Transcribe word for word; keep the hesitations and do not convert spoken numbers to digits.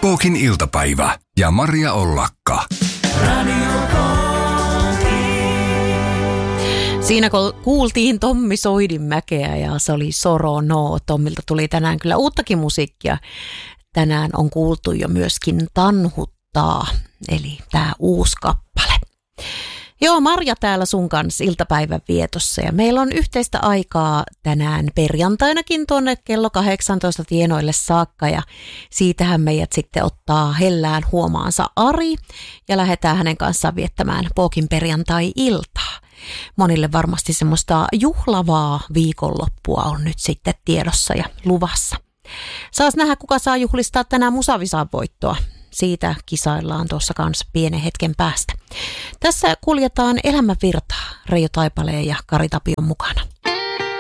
Pookin iltapäivä ja Maria Ollakka. Siinä kun kuultiin Tommi Soidinmäkeä ja se oli Soro No. Tommilta tuli tänään kyllä uuttakin musiikkia. Tänään on kuultu jo myöskin Tanhuttaa, eli tämä uusi kappale. Joo, Marja täällä sun kanssa iltapäivän vietossa ja meillä on yhteistä aikaa tänään perjantainakin tuonne kello kahdeksantoista tienoille saakka ja siitähän meidät sitten ottaa hellään huomaansa Ari ja lähdetään hänen kanssaan viettämään Pookin perjantai-iltaa. Monille varmasti semmoista juhlavaa viikonloppua on nyt sitten tiedossa ja luvassa. Saas nähdä, kuka saa juhlistaa tänään Musavisan voittoa. Siitä kisaillaan tuossa kanssa pienen hetken päästä. Tässä kuljetaan elämän virtaa. Reijo Taipaleen ja Kari Tapion mukana.